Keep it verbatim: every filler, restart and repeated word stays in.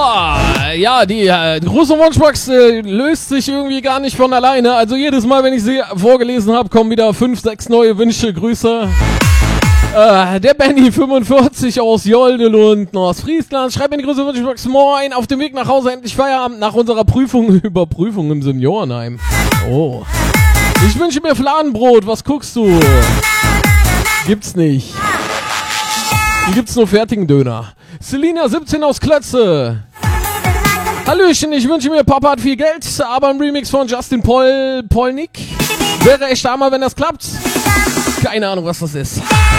ja, die, äh, die große Wunschbox äh, löst sich irgendwie gar nicht von alleine. Also jedes Mal, wenn ich sie vorgelesen habe, kommen wieder fünf, sechs neue Wünsche, Grüße. Äh, der Benny fünfundvierzig aus Joldelund, Ostfriesland, schreibt in die große Wunschbox: Moin, auf dem Weg nach Hause, endlich Feierabend nach unserer Prüfung, Überprüfung im Seniorenheim. Oh. Ich wünsche mir Fladenbrot, was guckst du? Gibt's nicht. Hier gibt's nur fertigen Döner. Selina siebzehn aus Klötze. Hallöchen, ich wünsche mir, Papa hat viel Geld, aber ein Remix von Justin Pol Polnick wäre echt hammer, wenn das klappt. Keine Ahnung, was das ist.